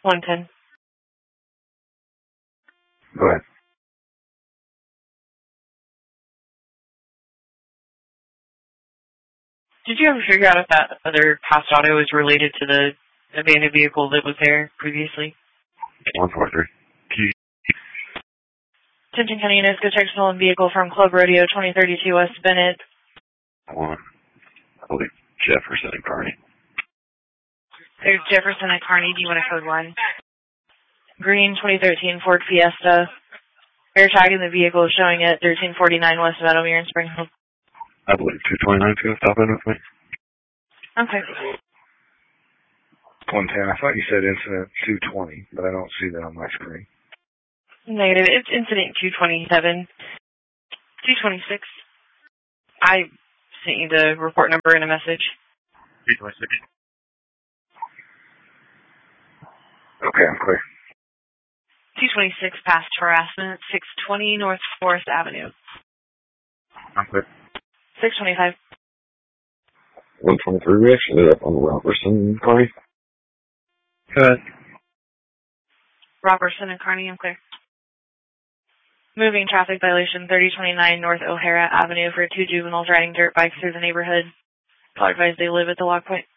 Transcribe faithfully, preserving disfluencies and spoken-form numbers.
one ten. Go ahead. Did you ever figure out if that other past auto was related to the abandoned vehicle that was there previously? one four three. Key. Tinton County Unesco check stolen vehicle from Club Rodeo twenty thirty-two West Bennett. One. I believe Jefferson and Carney. There's Jefferson and Carney. Do you want a code one? Green twenty thirteen Ford Fiesta. Air tagging the vehicle showing it thirteen forty-nine West Meadowmere in Springfield. I believe two twenty-nine is going to stop in with me. Okay. one ten. I thought you said incident two twenty, but I don't see that on my screen. Negative. It's incident two twenty-seven. two twenty-six. I sent you the report number in a message. two twenty-six. Okay, I'm clear. two twenty-six past harassment, six twenty North Forest Avenue. I'm clear. six twenty-five. one twenty-three, we actually ended up on Robertson and Carney. Go ahead. Robertson and Carney, I'm clear. Moving traffic violation thirty twenty-nine North O'Hara Avenue for two juveniles riding dirt bikes through the neighborhood. Call advised they live at the lock point.